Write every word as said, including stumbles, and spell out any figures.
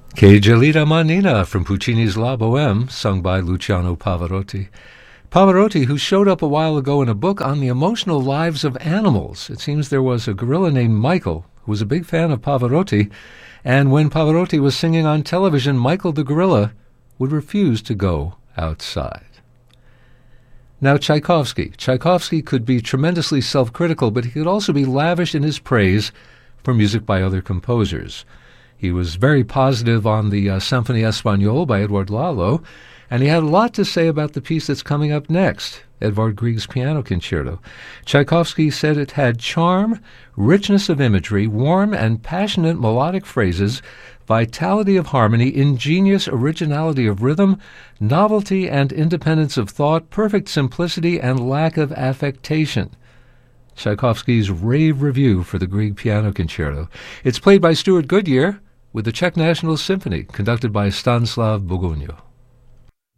Che gelida manina from Puccini's La Boheme, sung by Luciano Pavarotti. Pavarotti, who showed up a while ago in a book on the emotional lives of animals. It seems there was a gorilla named Michael who was a big fan of Pavarotti, and when Pavarotti was singing on television, Michael the gorilla would refuse to go outside. Now, Tchaikovsky. Tchaikovsky could be tremendously self-critical, but he could also be lavish in his praise for music by other composers. He was very positive on the uh, Symphonie Espagnole by Edouard Lalo, and he had a lot to say about the piece that's coming up next, Edvard Grieg's Piano Concerto. Tchaikovsky said it had charm, richness of imagery, warm and passionate melodic phrases, vitality of harmony, ingenious originality of rhythm, novelty and independence of thought, perfect simplicity, and lack of affectation. Tchaikovsky's rave review for the Grieg Piano Concerto. It's played by Stuart Goodyear with the Czech National Symphony, conducted by Stanislav Boguniu.